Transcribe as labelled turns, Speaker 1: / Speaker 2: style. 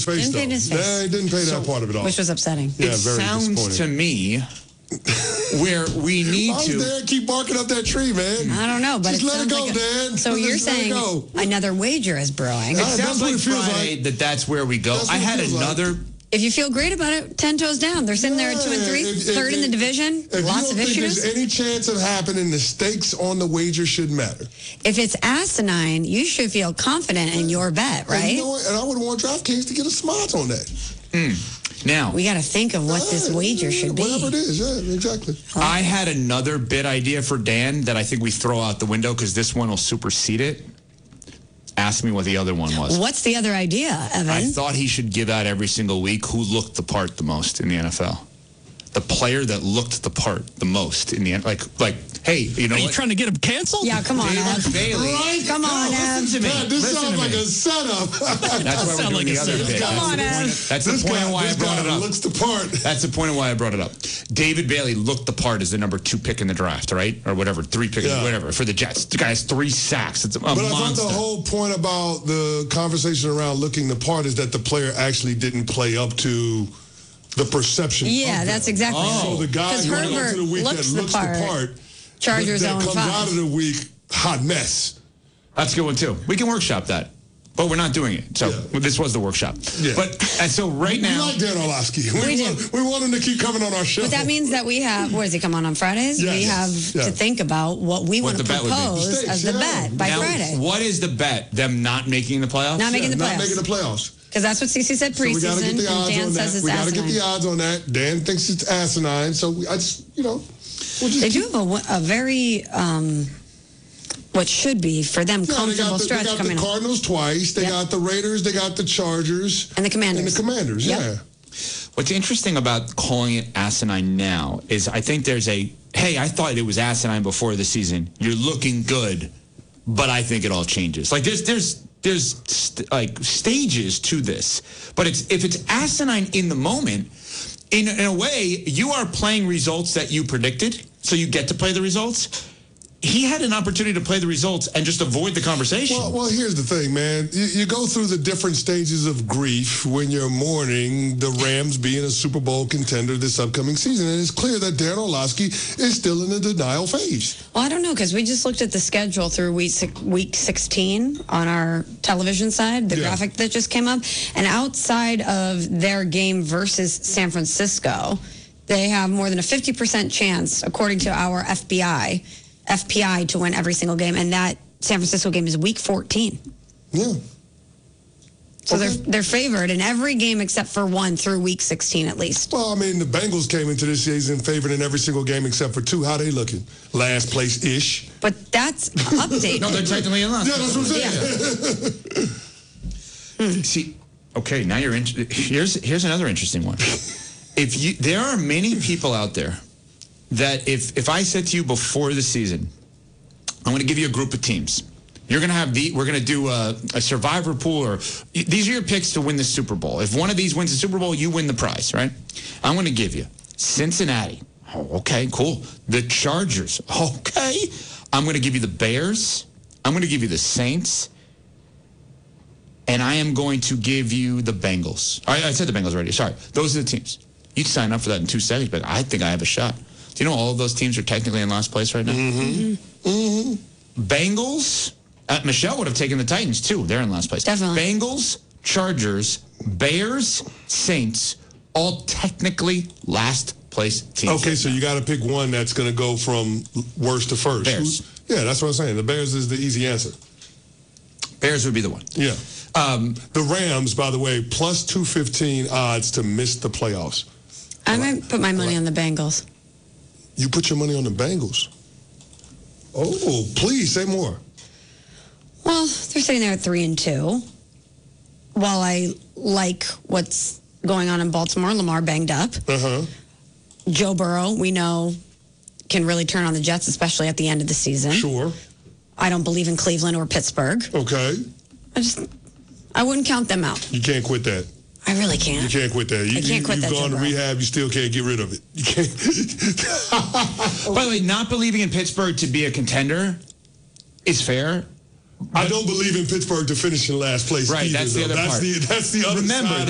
Speaker 1: his face,
Speaker 2: Didn't pay
Speaker 1: though.
Speaker 2: his face.
Speaker 1: Nah, he didn't pay that part of it off.
Speaker 2: Which was upsetting.
Speaker 1: Yeah,
Speaker 3: it
Speaker 1: very
Speaker 3: sounds to me where we need to.
Speaker 1: Dan keep barking up that tree, man.
Speaker 2: I don't know, but
Speaker 1: just
Speaker 2: it
Speaker 1: let it
Speaker 2: sounds
Speaker 1: go,
Speaker 2: like
Speaker 1: Dan.
Speaker 2: So you're
Speaker 1: Just let it
Speaker 2: saying
Speaker 1: go.
Speaker 2: another wager is brewing.
Speaker 3: It sounds like
Speaker 1: what it feels
Speaker 3: Friday
Speaker 1: like.
Speaker 3: that's where we go.
Speaker 1: That's what
Speaker 3: I
Speaker 1: it
Speaker 3: had
Speaker 1: feels like.
Speaker 3: another.
Speaker 2: If you feel great about it, 10 toes down. They're sitting there at 2 and 3, third in the division.
Speaker 1: If
Speaker 2: Lots
Speaker 1: you
Speaker 2: of
Speaker 1: don't think
Speaker 2: issues.
Speaker 1: there's any chance of happening, the stakes on the wager should matter.
Speaker 2: If it's asinine, you should feel confident in your bet, right?
Speaker 1: And you know what? And I would want DraftKings to get a smart on that.
Speaker 3: Now,
Speaker 2: We got to think of what this wager should be.
Speaker 1: Whatever it is, yeah, exactly.
Speaker 3: I had another bid idea for Dan that I think we throw out the window because this one will supersede it. Ask me what the other one was.
Speaker 2: What's the other idea, Evan?
Speaker 3: I thought he should give out every single week who looked the part the most in the NFL. The player that looked the part the most in the end. Like, hey, you know
Speaker 4: Are you
Speaker 3: what?
Speaker 4: trying to get him canceled?
Speaker 2: Yeah, come on,
Speaker 3: David
Speaker 2: Ev.
Speaker 3: Bailey.
Speaker 1: Right?
Speaker 2: Come on, Ev.
Speaker 3: Listen to me.
Speaker 1: Man, this
Speaker 3: Listen
Speaker 1: sounds
Speaker 3: to
Speaker 1: like
Speaker 3: me.
Speaker 1: a setup.
Speaker 3: That's why
Speaker 4: sound
Speaker 3: we're doing
Speaker 4: like
Speaker 3: the
Speaker 4: a
Speaker 3: other
Speaker 4: setup.
Speaker 3: bit.
Speaker 2: Come on, Ev.
Speaker 3: That's the point of why I brought it up.
Speaker 1: Looks the part.
Speaker 3: That's the point of why I brought it up. David Bailey looked the part as the number 2 pick in the draft, right? Or whatever, 3 pick, whatever, for the Jets. The guy has 3 sacks. It's a
Speaker 1: But I thought
Speaker 3: monster.
Speaker 1: the whole point about the conversation around looking the part is that the player actually didn't play up to the perception.
Speaker 2: Yeah,
Speaker 1: of
Speaker 2: that's
Speaker 1: them.
Speaker 2: exactly right.
Speaker 1: So the guy
Speaker 2: Because
Speaker 1: going
Speaker 2: Herbert
Speaker 1: into the week
Speaker 2: looks
Speaker 1: that
Speaker 2: the
Speaker 1: looks
Speaker 2: part.
Speaker 1: the part,
Speaker 2: Chargers
Speaker 1: that comes
Speaker 2: 0-5.
Speaker 1: out of the week, hot mess.
Speaker 3: That's a good one, too. We can workshop that. But we're not doing it. So this was the workshop.
Speaker 1: Yeah.
Speaker 3: And so right
Speaker 1: We
Speaker 3: now.
Speaker 1: like Dan Orlovsky. We want him to keep coming on our show.
Speaker 2: But that means that we have, what does he come on Fridays?
Speaker 1: Yes.
Speaker 2: We have to think about what we want to
Speaker 3: the bet would be.
Speaker 2: propose
Speaker 1: Stakes,
Speaker 2: as the bet by
Speaker 3: now,
Speaker 2: Friday.
Speaker 3: what is the bet? Them not making the playoffs?
Speaker 2: Not making the
Speaker 1: Not
Speaker 2: playoffs.
Speaker 1: making the playoffs.
Speaker 2: Because that's what CC said
Speaker 1: So we got to
Speaker 2: preseason,
Speaker 1: get the
Speaker 2: and
Speaker 1: odds
Speaker 2: Dan
Speaker 1: on
Speaker 2: says
Speaker 1: that.
Speaker 2: it's
Speaker 1: We got to
Speaker 2: asinine.
Speaker 1: get the odds on that. Dan thinks it's asinine. So I just, we'll just
Speaker 2: They do have a very, what should be for them, comfortable stretch
Speaker 1: They got
Speaker 2: coming
Speaker 1: the
Speaker 2: up.
Speaker 1: Cardinals twice. They
Speaker 2: Yep.
Speaker 1: got the Raiders. They got the Chargers.
Speaker 2: And the Commanders.
Speaker 1: And the Commanders,
Speaker 2: Yep.
Speaker 1: yeah.
Speaker 3: What's interesting about calling it asinine now is I think there's hey, I thought it was asinine before the season. You're looking good, but I think it all changes. Like there's stages to this, but if it's asinine in the moment, in a way, you are playing results that you predicted, so you get to play the results. He had an opportunity to play the results and just avoid the conversation.
Speaker 1: Well, here's the thing, man. You go through the different stages of grief when you're mourning the Rams being a Super Bowl contender this upcoming season. And it's clear that Dan Orlovsky is still in the denial phase.
Speaker 2: Well, I don't know, because we just looked at the schedule through week 16 on our television side, the graphic that just came up. And outside of their game versus San Francisco, they have more than a 50% chance, according to our FPI, to win every single game. And that San Francisco game is week 14.
Speaker 1: Yeah.
Speaker 2: So
Speaker 1: Okay.
Speaker 2: they're favored in every game except for one through week 16 at least.
Speaker 1: Well, I mean, the Bengals came into this season favored in every single game except for 2. How they looking? Last place-ish.
Speaker 2: But that's updated.
Speaker 3: No, they're technically in last.
Speaker 1: Yeah, that's what I'm saying.
Speaker 3: See, okay, now you're in. Here's another interesting one. There are many people out there that if I said to you before the season, I'm going to give you a group of teams. You're going to have we're going to do a survivor pool, or these are your picks to win the Super Bowl. If one of these wins the Super Bowl, you win the prize, right? I'm going to give you Cincinnati. Oh, okay, cool. The Chargers. Okay. I'm going to give you the Bears. I'm going to give you the Saints. And I am going to give you the Bengals. I said the Bengals already. Sorry. Those are the teams. You'd sign up for that in 2 seconds, but I think I have a shot. Do you know all of those teams are technically in last place right now?
Speaker 1: Mm-hmm. Mm-hmm.
Speaker 3: Bengals. Michelle would have taken the Titans, too. They're in last place.
Speaker 2: Definitely.
Speaker 3: Bengals, Chargers, Bears, Saints, all technically last place teams.
Speaker 1: Okay, so you got to pick one that's going to go from worst to first.
Speaker 3: Bears.
Speaker 1: Yeah, that's what I'm saying. The Bears is the easy answer.
Speaker 3: Bears would be the one.
Speaker 1: Yeah. The Rams, by the way, plus 215 odds to miss the playoffs.
Speaker 2: I might put my money on the Bengals.
Speaker 1: You put your money on the Bengals? Oh, please, say more.
Speaker 2: Well, they're sitting there at 3-2. While I like what's going on in Baltimore, Lamar banged up.
Speaker 1: Uh-huh.
Speaker 2: Joe Burrow, we know, can really turn on the Jets, especially at the end of the season.
Speaker 1: Sure.
Speaker 2: I don't believe in Cleveland or Pittsburgh.
Speaker 1: Okay.
Speaker 2: I wouldn't count them out.
Speaker 1: You can't quit that.
Speaker 2: I really can't.
Speaker 1: You can't quit that.
Speaker 2: I can't quit that,
Speaker 1: You've gone
Speaker 2: Joe
Speaker 1: to
Speaker 2: Burrow.
Speaker 1: rehab. You still can't get rid of it. You can't.
Speaker 3: By the way, not believing in Pittsburgh to be a contender is fair.
Speaker 1: I don't believe in Pittsburgh to finish in last place.
Speaker 3: Right,
Speaker 1: either,
Speaker 3: that's the
Speaker 1: though.
Speaker 3: other part.
Speaker 1: That's the other
Speaker 3: Remember,
Speaker 1: side